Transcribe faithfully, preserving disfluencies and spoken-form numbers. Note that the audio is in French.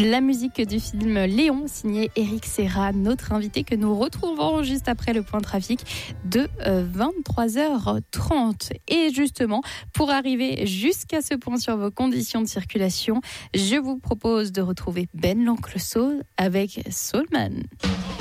La musique du film Léon, signé Eric Serra, notre invité que nous retrouvons juste après le point trafic de vingt-trois heures trente. Et justement, pour arriver jusqu'à ce point sur vos conditions de circulation, je vous propose de retrouver Ben l'Oncle Soul avec Soulman.